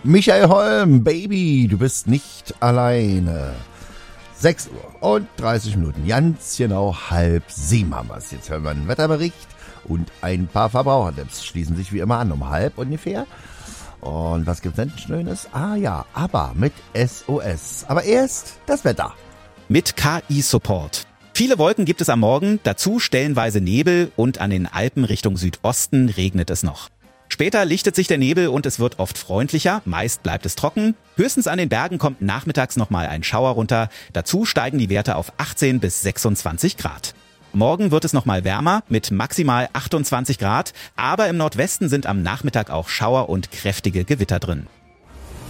Michael Holm, Baby, du bist nicht alleine. 6 Uhr und 30 Minuten, ganz genau 6:30 haben wir es. Jetzt hören wir einen Wetterbericht und ein paar Verbrauchertipps schließen sich wie immer an, um 6:30 ungefähr. Und was gibt's denn Schönes? ABBA mit SOS. Aber erst das Wetter. Mit KI-Support. Viele Wolken gibt es am Morgen, dazu stellenweise Nebel und an den Alpen Richtung Südosten regnet es noch. Später lichtet sich der Nebel und es wird oft freundlicher, meist bleibt es trocken. Höchstens an den Bergen kommt nachmittags nochmal ein Schauer runter. Dazu steigen die Werte auf 18 bis 26 Grad. Morgen wird es nochmal wärmer mit maximal 28 Grad, aber im Nordwesten sind am Nachmittag auch Schauer und kräftige Gewitter drin.